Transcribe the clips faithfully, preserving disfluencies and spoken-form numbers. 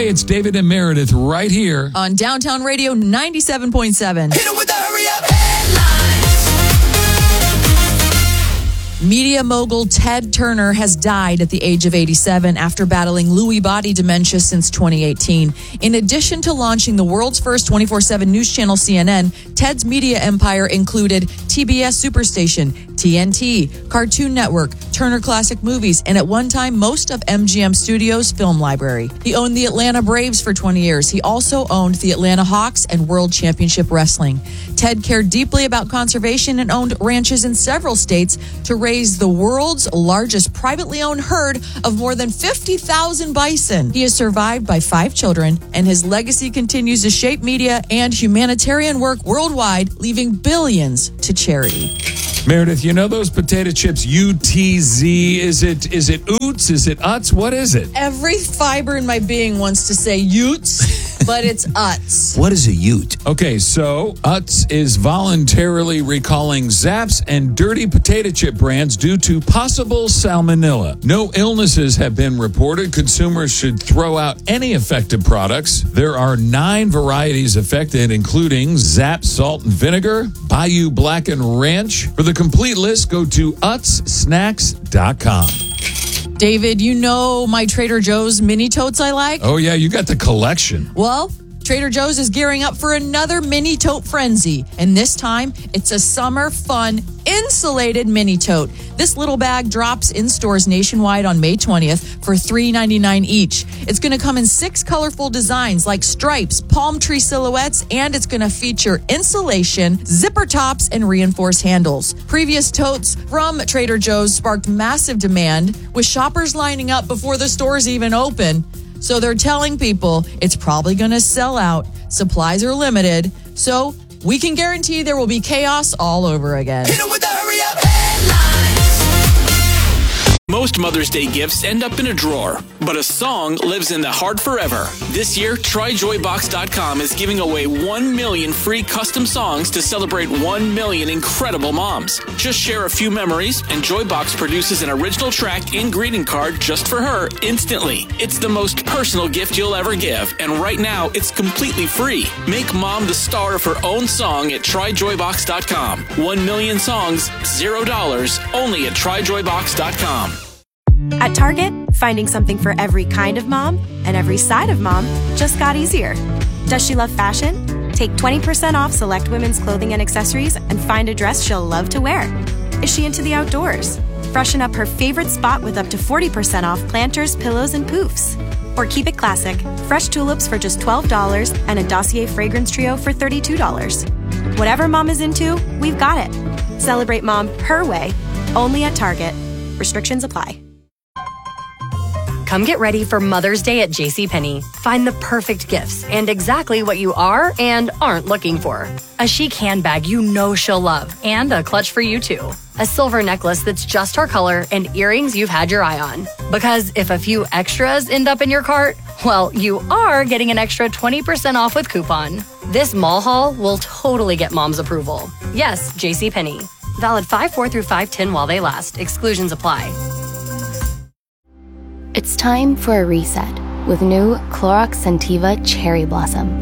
Hey, it's David and Meredith right here on Downtown Radio ninety-seven point seven. Hit it with the hurry up headlines. Media mogul Ted Turner has died at the age of eighty-seven after battling Lewy body dementia since twenty eighteen. In addition to launching the world's first twenty-four seven news channel, C N N, Ted's media empire included T B S Superstation, T N T, Cartoon Network, Turner Classic Movies, and at one time, most of M G M Studios' film library. He owned the Atlanta Braves for twenty years. He also owned the Atlanta Hawks and World Championship Wrestling. Ted cared deeply about conservation and owned ranches in several states to raise the world's largest privately owned herd of more than fifty thousand bison. He is survived by five children, and his legacy continues to shape media and humanitarian work worldwide, leaving billions to charity. Meredith, you know those potato chips U T Z? Is it is it Oots? Is it Utz? What is it? Every fiber in my being wants to say Utes, but it's Utz. What is a Ute? Okay, so Utz is voluntarily recalling Zapp's and Dirty Potato Chip brands due to possible salmonella. No illnesses have been reported. Consumers should throw out any affected products. There are nine varieties affected, including Zapp Salt and Vinegar, Bayou Black and Ranch. For the complete list, go to utz snacks dot com. David, you know my Trader Joe's mini totes I like? Oh, yeah, you got the collection. Well, Trader Joe's is gearing up for another mini tote frenzy. And this time, it's a summer fun, insulated mini tote. This little bag drops in stores nationwide on May twentieth for three ninety-nine each. It's going to come in six colorful designs like stripes, palm tree silhouettes, and it's going to feature insulation, zipper tops, and reinforced handles. Previous totes from Trader Joe's sparked massive demand, with shoppers lining up before the stores even open. So they're telling people it's probably going to sell out. Supplies are limited. So we can guarantee there will be chaos all over again. Hit it with the hurry up headlines. Most Mother's Day gifts end up in a drawer, but a song lives in the heart forever. This year, try joy box dot com is giving away one million free custom songs to celebrate one million incredible moms. Just share a few memories, and Joybox produces an original track and greeting card just for her instantly. It's the most personal gift you'll ever give, and right now, it's completely free. Make mom the star of her own song at try joy box dot com. One million songs, zero dollars, only at try joy box dot com. At Target, finding something for every kind of mom and every side of mom just got easier. Does she love fashion? Take twenty percent off select women's clothing and accessories and find a dress she'll love to wear. Is she into the outdoors? Freshen up her favorite spot with up to forty percent off planters, pillows, and poofs. Or keep it classic, fresh tulips for just twelve dollars and a Dossier fragrance trio for thirty-two dollars. Whatever mom is into, we've got it. Celebrate mom her way, only at Target. Restrictions apply. Come get ready for Mother's Day at JCPenney. Find the perfect gifts and exactly what you are and aren't looking for. A chic handbag you know she'll love and a clutch for you too. A silver necklace that's just her color and earrings you've had your eye on. Because if a few extras end up in your cart, well, you are getting an extra twenty percent off with coupon. This mall haul will totally get mom's approval. Yes, JCPenney. Valid five four through five ten while they last. Exclusions apply. It's time for a reset with new Clorox Scentiva Cherry Blossom.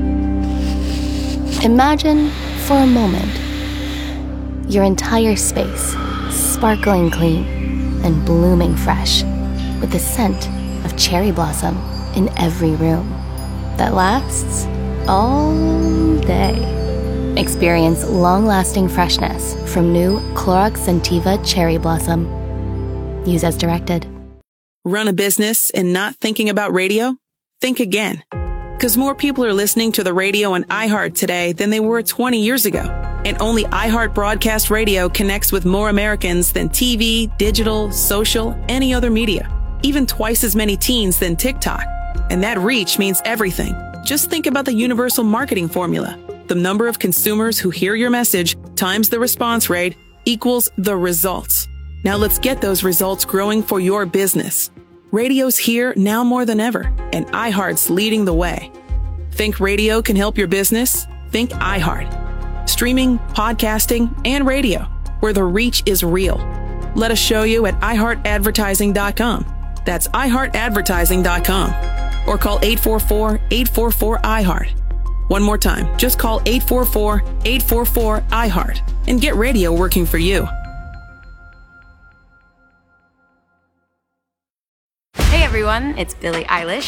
Imagine, for a moment, your entire space sparkling clean and blooming fresh with the scent of cherry blossom in every room that lasts all day. Experience long-lasting freshness from new Clorox Scentiva Cherry Blossom. Use as directed. Run a business and not thinking about radio? Think again. Because more people are listening to the radio on iHeart today than they were twenty years ago. And only iHeart Broadcast Radio connects with more Americans than T V, digital, social, any other media. Even twice as many teens than TikTok. And that reach means everything. Just think about the universal marketing formula. The number of consumers who hear your message times the response rate equals the results. Now let's get those results growing for your business. Radio's here now more than ever, and iHeart's leading the way. Think radio can help your business? Think iHeart. Streaming, podcasting, and radio, where the reach is real. Let us show you at i heart advertising dot com. That's i heart advertising dot com. or call eight four four, eight four four, I heart. One more time, just call eight four four, eight four four, I heart and get radio working for you. Hey everyone, it's Billie Eilish.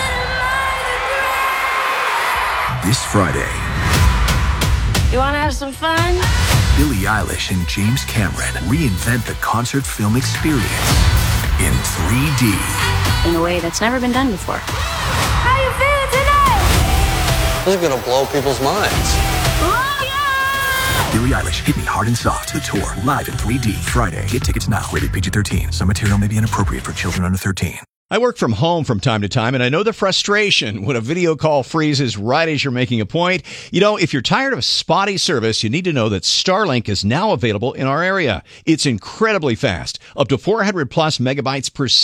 This Friday, You want to have some fun? Billie Eilish and James Cameron reinvent the concert film experience in three D. In a way that's never been done before. How you feeling tonight? This is gonna blow people's minds. Oh, yeah! Billie Eilish, Hit Me Hard and Soft, the tour, live in three D, Friday. Get tickets now, rated P G thirteen. Some material may be inappropriate for children under thirteen. I work from home from time to time, and I know the frustration when a video call freezes right as you're making a point. You know, if you're tired of spotty service, you need to know that Starlink is now available in our area. It's incredibly fast, up to four hundred plus megabytes per second.